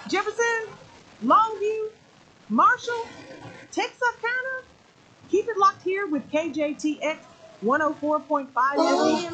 Jefferson, Longview, Marshall, Texarkana. Keep it locked here with KJTX 104.5 FM.